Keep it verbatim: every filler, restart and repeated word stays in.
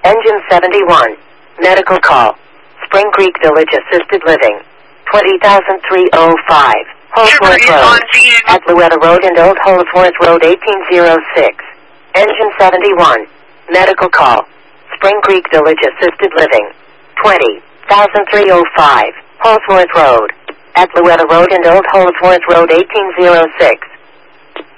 Engine seventy-one. Medical call. Spring Creek Village Assisted Living. twenty thousand three oh five. Holsworth Road. At Louetta Road and Old Holsworth Road eighteen oh six. Engine seventy-one. Medical call. Spring Creek Village Assisted Living. twenty thousand three oh five. Holsworth Road. At Louetta Road and Old Holsworth Road eighteen oh six.